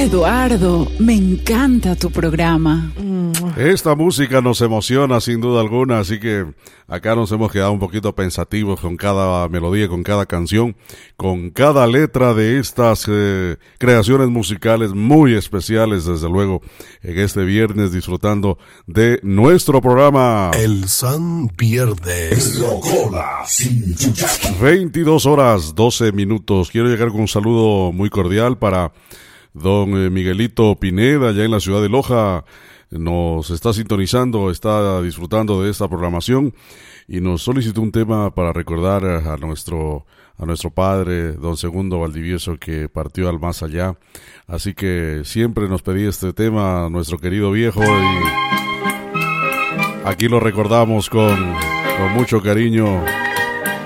Eduardo, me encanta tu programa. Esta música nos emociona sin duda alguna, así que acá nos hemos quedado un poquito pensativos con cada melodía, con cada canción, con cada letra de estas creaciones musicales muy especiales, desde luego, en este viernes disfrutando de nuestro programa. El San Viernes. 22 horas, 12 minutos. Quiero llegar con un saludo muy cordial para don Miguelito Pineda, allá en la ciudad de Loja. Nos está sintonizando, está disfrutando de esta programación y nos solicitó un tema para recordar a nuestro padre, don Segundo Valdivieso, que partió al más allá. Así que siempre nos pedía este tema, nuestro querido viejo, y aquí lo recordamos con mucho cariño.